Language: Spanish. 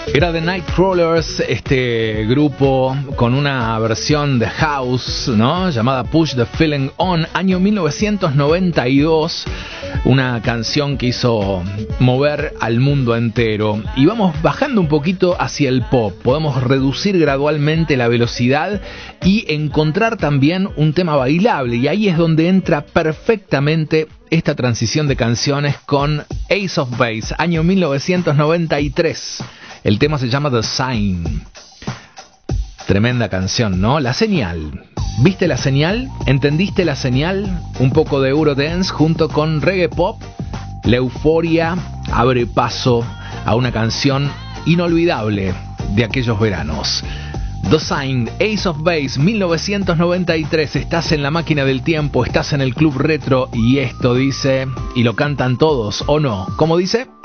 Era The Nightcrawlers, este grupo con una versión de house, ¿no? Llamada Push the Feeling On, año 1992. Una canción que hizo mover al mundo entero. Y vamos bajando un poquito hacia el pop. Podemos reducir gradualmente la velocidad y encontrar también un tema bailable. Y ahí es donde entra perfectamente esta transición de canciones con Ace of Base, año 1993. El tema se llama The Sign. Tremenda canción, ¿no? La señal. ¿Viste la señal? ¿Entendiste la señal? Un poco de Eurodance junto con reggae pop. La euforia abre paso a una canción inolvidable de aquellos veranos. The Sign, Ace of Base, 1993. Estás en la máquina del tiempo, estás en el Club Retro y esto dice, y lo cantan todos, ¿o no? ¿Cómo dice?